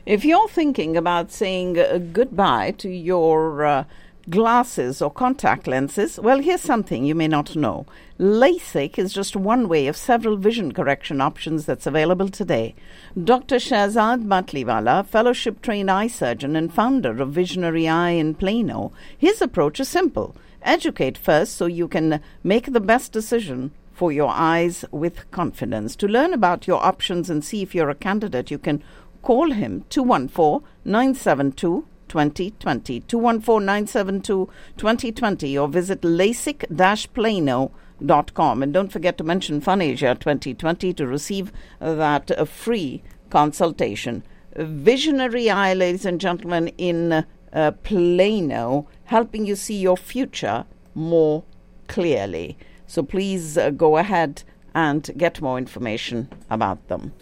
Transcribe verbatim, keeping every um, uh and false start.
If you're thinking about saying uh, goodbye to your uh, glasses or contact lenses, well, here's something you may not know. LASIK is just one way of several vision correction options that's available today. Doctor Shahzad Matliwala, fellowship-trained eye surgeon and founder of Visionary Eye in Plano, his approach is simple. Educate first so you can make the best decision for your eyes with confidence. To learn about your options and see if you're a candidate, you can call him two one four, nine seven two, two zero two zero, two one four, nine seven two, two zero two zero, or visit lasik dash plano dot com. And don't forget to mention FunAsia twenty twenty to receive uh, that uh, free consultation. Visionary Eye, ladies and gentlemen, in uh, Plano, helping you see your future more clearly. So please uh, go ahead and get more information about them.